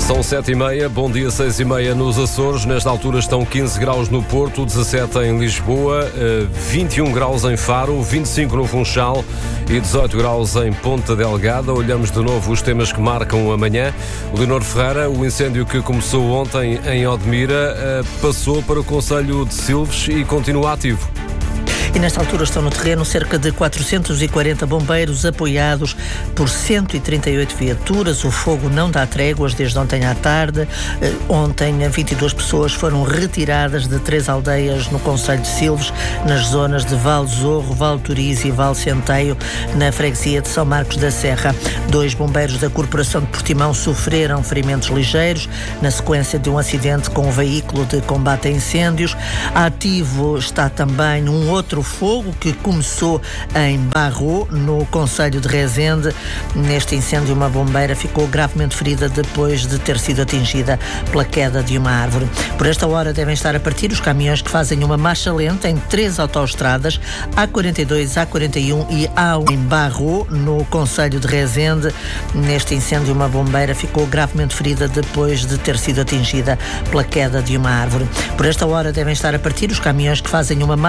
São 7h30, bom dia, 6h30 nos Açores. Nesta altura estão 15 graus no Porto, 17 em Lisboa, 21 graus em Faro, 25 no Funchal e 18 graus em Ponta Delgada. Olhamos de novo os temas que marcam amanhã. Leonor Ferreira, o incêndio que começou ontem em Odmira passou para o concelho de Silves e continua ativo. E nesta altura estão no terreno cerca de 440 bombeiros apoiados por 138 viaturas. O fogo não dá tréguas desde ontem à tarde. Ontem 22 pessoas foram retiradas de 3 aldeias no concelho de Silves, nas zonas de Val Zorro, Val Toriz e Val Centeio, na freguesia de São Marcos da Serra. 2 bombeiros da Corporação de Portimão sofreram ferimentos ligeiros na sequência de um acidente com um veículo de combate a incêndios. Ativo está também um outro fogo que começou em Barro, no concelho de Rezende. Neste incêndio, uma bombeira ficou gravemente ferida depois de ter sido atingida pela queda de uma árvore. Por esta hora devem estar a partir os caminhões que fazem uma marcha lenta em 3 autoestradas, A42, A41 e A1 em Barro, no concelho de Rezende. Neste incêndio, uma bombeira ficou gravemente ferida depois de ter sido atingida pela queda de uma árvore. Por esta hora devem estar a partir os caminhões que fazem uma